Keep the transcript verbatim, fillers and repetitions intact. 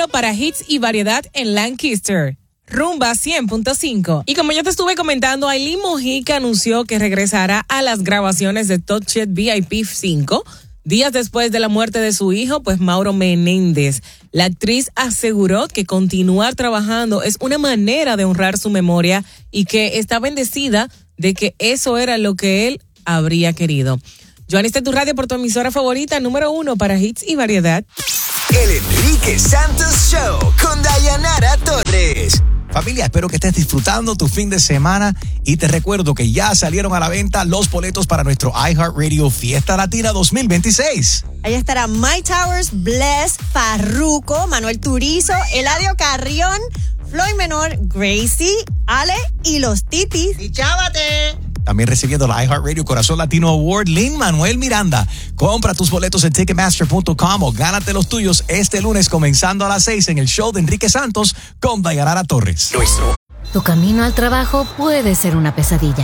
solo para hits y variedad en Lancaster. Rumba cien punto cinco. Y como ya te estuve comentando, Aileen Mojica anunció que regresará a las grabaciones de Touch It V I P cinco, días después de la muerte de su hijo, pues Mauro Menéndez. La actriz aseguró que continuar trabajando es una manera de honrar su memoria y que está bendecida de que eso era lo que él habría querido. Joanny, esta es tu radio por tu emisora favorita, número uno para hits y variedad. El Enrique Santos Show con Dayanara Torres. Familia, espero que estés disfrutando tu fin de semana y te recuerdo que ya salieron a la venta los boletos para nuestro iHeartRadio Fiesta Latina dos mil veintiséis. Ahí estará Mike Towers, Bless, Farruko, Manuel Turizo, Eladio Carrión, Floyd Menor, Gracie, Ale y los Titis. ¡Y chávate! También recibiendo la iHeartRadio Corazón Latino Award, Lin-Manuel Miranda. Compra tus boletos en ticketmaster punto com o gánate los tuyos este lunes comenzando a las seis en el show de Enrique Santos con Dayanara Torres. Nuestro Tu camino al trabajo puede ser una pesadilla.